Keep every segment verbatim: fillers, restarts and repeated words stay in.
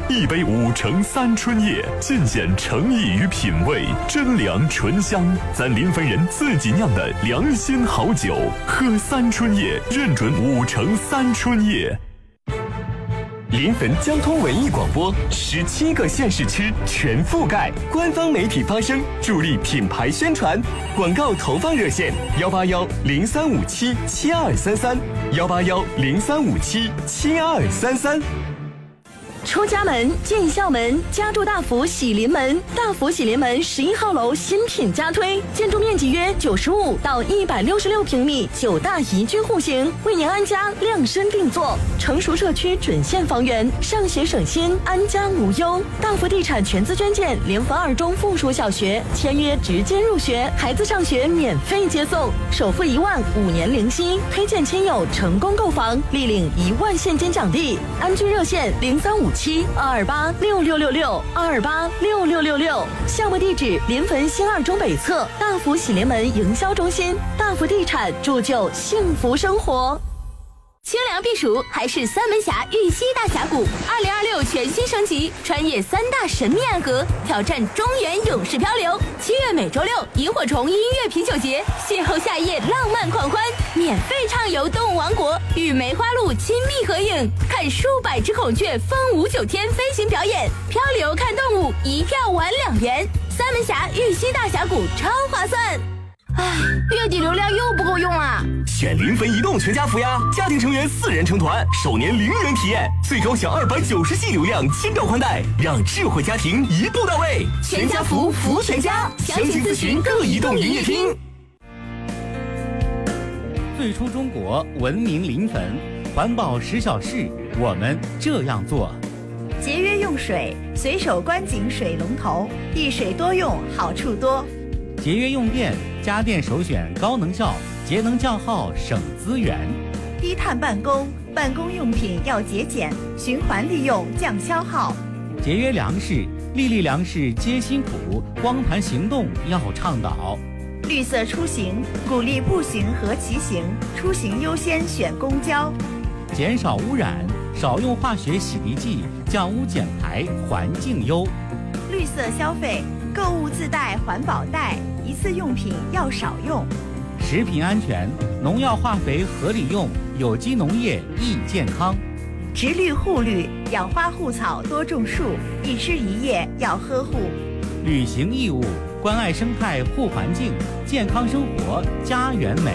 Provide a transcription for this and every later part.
一杯五橙三春叶，尽显诚意与品味，真粮醇香，咱临汾人自己酿的良心好酒，喝三春叶认准五橙三春叶。临汾交通文艺广播，十七个县市区全覆盖，官方媒体发声，助力品牌宣传。广告投放热线：幺八幺零三五七七二三三，幺八幺零三五七七二三三。 出家门进校门，家住大福喜临门。大福喜临门十一号楼新品加推，建筑面积约九十五到一百六十六平米，九大宜居户型，为您安家量身定做。成熟社区准现房源，上学省心，安家无忧。大福地产全资捐建临汾二中附属小学，签约直接入学，孩子上学免费接送，首付一万，五年零息。推荐亲友成功购房，立领一万现金奖励。安居热线零三五七二二八六六六六二二八六六六六，项目地址临汾新二中北侧大福喜临门营销中心。大福地产铸就幸福生活。 清凉避暑还是三门峡玉溪大峡谷，二零二六全新升级，穿越三大神秘暗河，挑战中原勇士漂流。七月每周六，萤火虫音乐啤酒节，邂逅夏夜浪漫狂欢，免费畅游动物王国，与梅花鹿亲密合影，看数百只孔雀风舞九天飞行表演，漂流看动物，一票玩两元。三门峡玉溪大峡谷超划算。唉，月底流量又不够用啊！ 选临汾移动全家福呀，家庭成员四人成团，首年零元体验，最高享二百九十 G 流量，千兆宽带，让智慧家庭一步到位。 全家福福全家，详情咨询各移动营业厅。 最初中国，文明临汾，环保十小事，我们这样做。 节约用水，随手关紧水龙头，一水多用，好处多。 节约用电，家电首选高能效，节能降耗，省资源。 低碳办公，办公用品要节俭，循环利用，降消耗。 节约粮食，粒粒粮食皆辛苦，光盘行动要倡导。 绿色出行，鼓励步行和骑行，出行优先选公交。 减少污染，少用化学洗涤剂，降污减排，环境优。 绿色消费，购物自带环保袋，一次用品要少用。 食品安全，农药化肥合理用，有机农业益健康。 植绿护绿，养花护草多种树，一枝一叶要呵护。 履行义务，关爱生态护环境，健康生活家园美。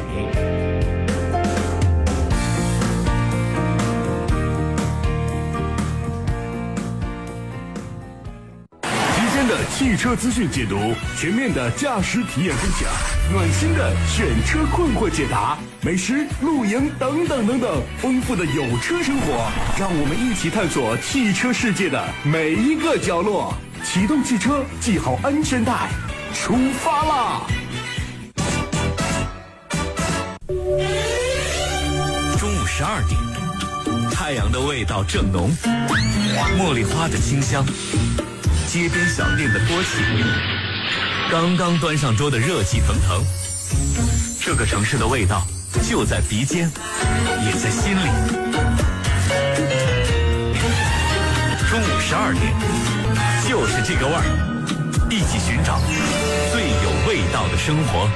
的汽车资讯解读，全面的驾驶体验分享，暖心的选车困惑解答，美食、露营等等等等，丰富的有车生活，让我们一起探索汽车世界的每一个角落。启动汽车，系好安全带，出发啦！ 中午十二点，太阳的味道正浓，茉莉花的清香。街边小店的锅气，刚刚端上桌的热气腾腾，这个城市的味道就在鼻尖，也在心里。中午十二点，就是这个味儿，一起寻找最有味道的生活。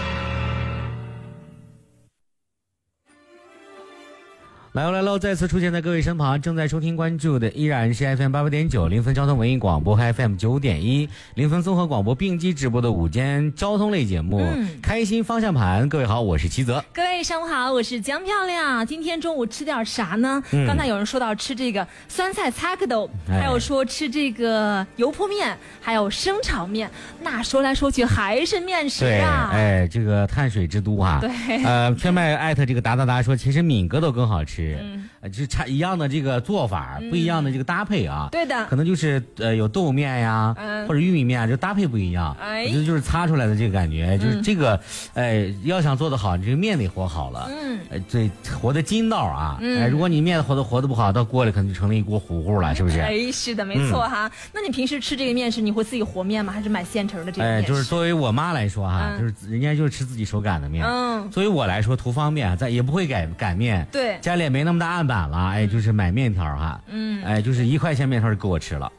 来喽来喽！再次出现在各位身旁，正在收听关注的依然是 F M 八八点九临汾交通文艺广播和 F M 九点一临汾综合广播并机直播的午间交通类节目、嗯、开心方向盘。各位好，我是齐泽。 各位上午好，我是江漂亮。今天中午吃点啥呢、嗯、刚才有人说到吃这个酸菜擦个豆、哎、还有说吃这个油泼面，还有生炒面，那说来说去还是面食啊。 对，哎，这个碳水之都啊。 对， 呃，天麦艾特这个达达达说，其实敏哥都更好吃。嗯，就差一样的这个做法、嗯，不一样的这个搭配啊。 对的， 可能就是呃有豆面呀、嗯，或者玉米面啊，就搭配不一样。哎，我觉得就是擦出来的这个感觉，嗯、就是这个，哎，要想做得好，你这个面得和好了。嗯，呃，对，和的筋道啊。嗯，哎，如果你面和的和的不好，到锅里可能就成了一锅糊糊了，是不是？ 哎，是的，没错哈、嗯。那你平时吃这个面食，你会自己和面吗？还是买现成的这个面食？ 哎，就是作为我妈来说哈、嗯，就是人家就是吃自己手擀的面。嗯，作为我来说图方便，咱也不会擀擀面。 对， 家里也没那么大案板了，哎，就是买面条哈，嗯，哎，就是一块钱面条就够我吃了。